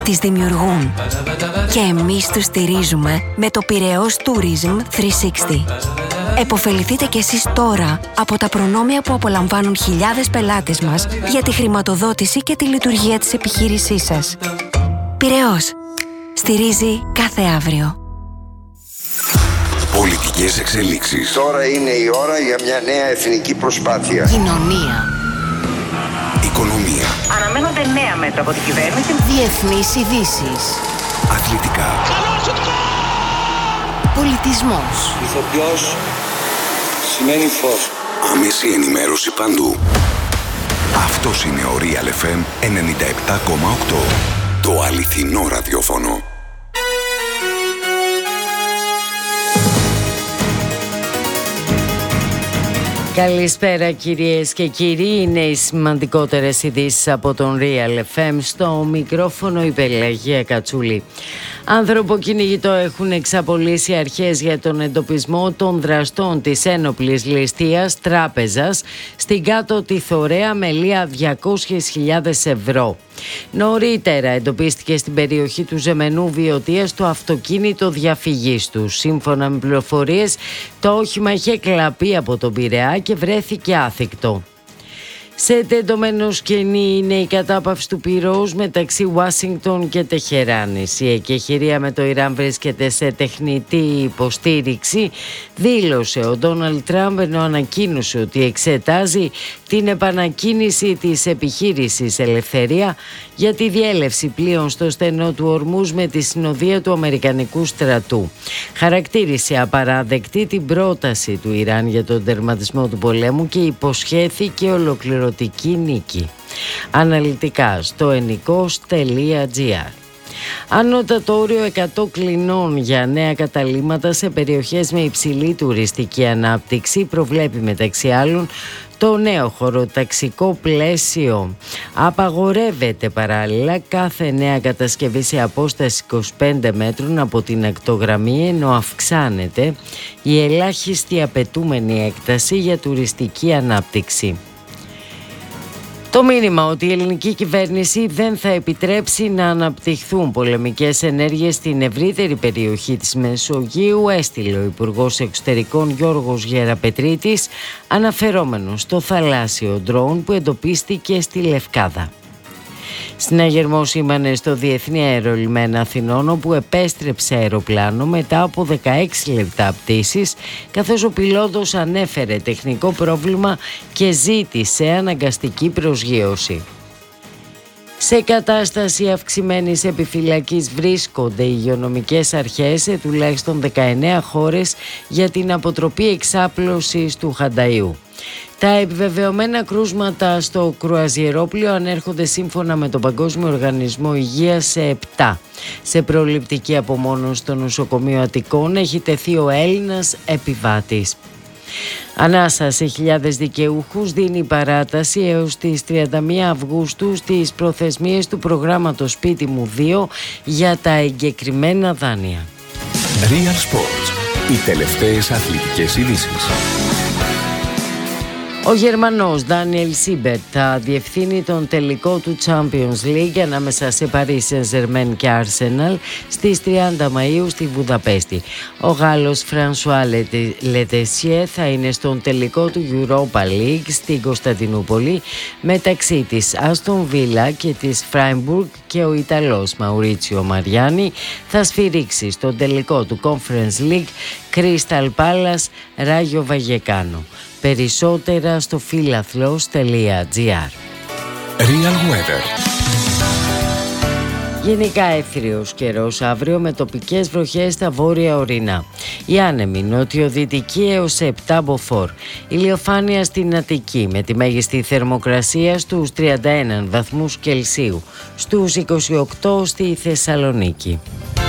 τις δημιουργούν. Και εμείς τους στηρίζουμε με το Πειραιώς Tourism 360. Εποφεληθείτε κι εσείς τώρα από τα προνόμια που απολαμβάνουν χιλιάδες πελάτες μας για τη χρηματοδότηση και τη λειτουργία της επιχείρησής σας. Πειραιώς. Στηρίζει κάθε αύριο. Πολιτικές εξελίξεις. Τώρα είναι η ώρα για μια νέα εθνική προσπάθεια. Κοινωνία. Οικονομία. Αναμένονται νέα μέτρα από την κυβέρνηση. Διεθνείς ειδήσεις. Αθλητικά. Πολιτισμός. Ηθοποιός σημαίνει φως. Άμεση ενημέρωση παντού. Αυτός είναι ο Real FM 97,8. Το αληθινό ραδιόφωνο. Καλησπέρα κυρίες και κύριοι, είναι οι σημαντικότερες ειδήσεις από τον Real FM. Στο μικρόφωνο η Πελαγία Κατσούλη. Ανθρωποκυνηγητό έχουν εξαπολύσει αρχές για τον εντοπισμό των δραστών της ένοπλης ληστείας τράπεζας στην Κάτω Τιθωρέα με λία 200.000 ευρώ. Νωρίτερα εντοπίστηκε στην περιοχή του Ζεμενού Βιωτίας το αυτοκίνητο διαφυγής του. Σύμφωνα με πληροφορίες, το όχημα είχε κλαπεί από τον Πειραιά και βρέθηκε άθικτο. Σε τεντωμένο σκηνή είναι η κατάπαυση του πυρός μεταξύ Ουάσιγκτον και Τεχεράνης. Η εκεχηρία με το Ιράν βρίσκεται σε τεχνητή υποστήριξη, δήλωσε ο Ντόναλντ Τραμπ, ενώ ανακοίνωσε ότι εξετάζει την επανακίνηση της επιχείρησης Ελευθερία για τη διέλευση πλοίων στο στενό του Ορμούζ με τη συνοδεία του Αμερικανικού στρατού. Χαρακτήρισε απαράδεκτη την πρόταση του Ιράν για τον τερματισμό του πολέμου και υποσχέθηκε ολοκληρωτική νίκη. Αναλυτικά στο ενικός.gr. Ανώτατο όριο 100 κλινών για νέα καταλύματα σε περιοχές με υψηλή τουριστική ανάπτυξη προβλέπει μεταξύ άλλων το νέο χωροταξικό πλαίσιο. Απαγορεύεται παράλληλα κάθε νέα κατασκευή σε απόσταση 25 μέτρων από την ακτογραμμή, ενώ αυξάνεται η ελάχιστη απαιτούμενη έκταση για τουριστική ανάπτυξη. Το μήνυμα ότι η ελληνική κυβέρνηση δεν θα επιτρέψει να αναπτυχθούν πολεμικές ενέργειες στην ευρύτερη περιοχή της Μεσογείου έστειλε ο Υπουργός Εξωτερικών Γιώργος Γεραπετρίτης, αναφερόμενος στο θαλάσσιο ντρόουν που εντοπίστηκε στη Λευκάδα. Συναγερμό σήμανε στο Διεθνή Αερολιμένα Αθηνών, όπου επέστρεψε αεροπλάνο μετά από 16 λεπτά πτήσης, καθώς ο πιλότος ανέφερε τεχνικό πρόβλημα και ζήτησε αναγκαστική προσγείωση. Σε κατάσταση αυξημένης επιφυλακής βρίσκονται οι υγειονομικές αρχές σε τουλάχιστον 19 χώρες για την αποτροπή εξάπλωσης του Χανταϊού. Τα επιβεβαιωμένα κρούσματα στο κρουαζιερόπλοιο ανέρχονται σύμφωνα με τον Παγκόσμιο Οργανισμό Υγείας σε 7. Σε προληπτική απομόνωση στο νοσοκομείο Αττικών έχει τεθεί ο Έλληνας επιβάτης. Ανάσα σε χιλιάδες δικαιούχους δίνει παράταση έως τις 31 Αυγούστου στις προθεσμίες του προγράμματος Σπίτι μου 2 για τα εγκεκριμένα δάνεια. Real Sports. Οι τελευταίες αθλητικές ειδήσεις. Ο Γερμανός Ντάνιελ Σίμπερτ θα διευθύνει τον τελικό του Champions League ανάμεσα σε Paris Saint-Germain και Arsenal στις 30 Μαΐου στη Βουδαπέστη. Ο Γάλλος Φρανσουά Λετεσιέ θα είναι στον τελικό του Europa League στην Κωνσταντινούπολη μεταξύ της Άστον Βίλα και της Φράιμπουργκ, και ο Ιταλός Μαουρίτσιο Μαριάννη θα σφυρίξει στον τελικό του Conference League Crystal Palace Ράγιο Βαγεκάνο. Περισσότερα στο φιλαθλός.gr. Real Weather. Γενικά εύθριος καιρός αύριο με τοπικές βροχές στα βόρεια ορεινά. Η άνεμη νοτιοδυτική έως 7 μποφόρ. Ηλιοφάνεια στην Αττική με τη μέγιστη θερμοκρασία στους 31 βαθμούς Κελσίου. Στους 28 στη Θεσσαλονίκη.